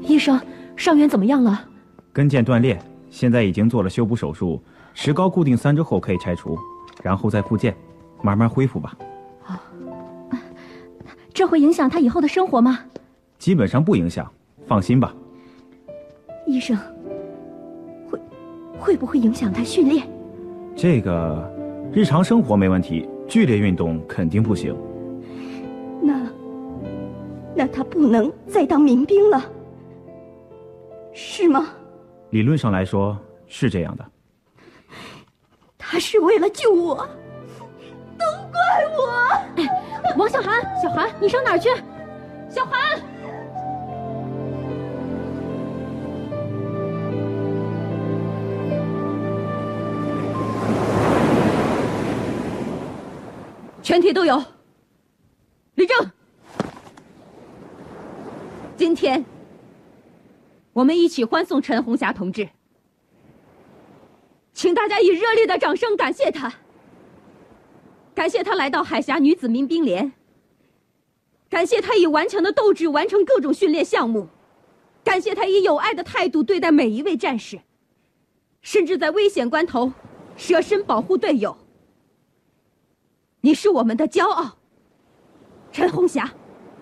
医生，伤员怎么样了？ 跟腱断裂，现在已经做了修补手术，石膏固定3周后可以拆除，然后再复健，慢慢恢复吧。 这会影响他以后的生活吗？ 基本上不影响，放心吧。 医生，会不会影响他训练？ 这个日常生活没问题，剧烈运动肯定不行。 那他不能再当民兵了，是吗？ 理论上来说是这样的。 他是为了救我，都怪我。 哎，王小涵，小涵，你上哪儿去？小涵，全体都有，立正。今天，我们一起欢送陈红霞同志，请大家以热烈的掌声感谢他。感谢他来到海峡女子民兵连，感谢他以顽强的斗志完成各种训练项目，感谢他以有爱的态度对待每一位战士，甚至在危险关头舍身保护队友。你是我们的骄傲，陈红霞。